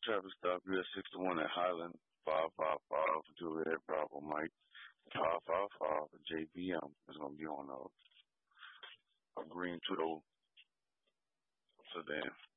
Traffic stop US 61 at Highland 555 Juliet Bravo Mike 555 JBM is gonna be on a green Twiddle sedan.